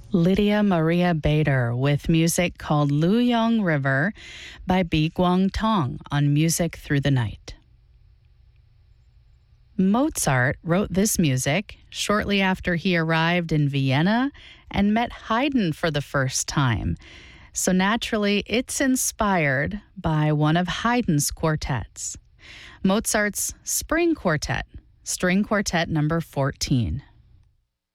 Lydia Maria Bader with music called Luyong River by Bi Guang Tong on Music Through the Night. Mozart wrote this music shortly after he arrived in Vienna and met Haydn for the first time. So naturally, it's inspired by one of Haydn's quartets, Mozart's Spring Quartet, String Quartet number 14.